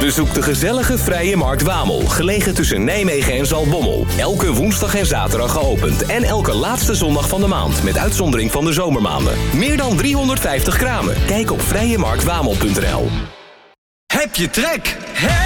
Bezoek de gezellige Vrije Markt Wamel, gelegen tussen Nijmegen en Zaltbommel. Elke woensdag en zaterdag geopend en elke laatste zondag van de maand, met uitzondering van de zomermaanden. Meer dan 350 kramen. Kijk op vrijemarktwamel.nl. Heb je trek?